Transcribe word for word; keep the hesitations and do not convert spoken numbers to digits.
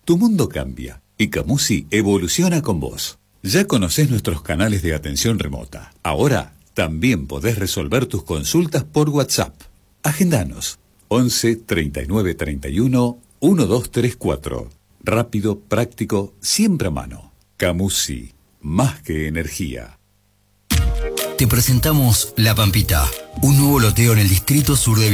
Tu mundo cambia y Camusi evoluciona con vos. Ya conocés nuestros canales de atención remota. Ahora también podés resolver tus consultas por WhatsApp. Agendanos once treinta y nueve treinta y uno doce treinta y cuatro. Rápido, práctico, siempre a mano. Camusi, más que energía. Te presentamos La Pampita, un nuevo loteo en el distrito sur de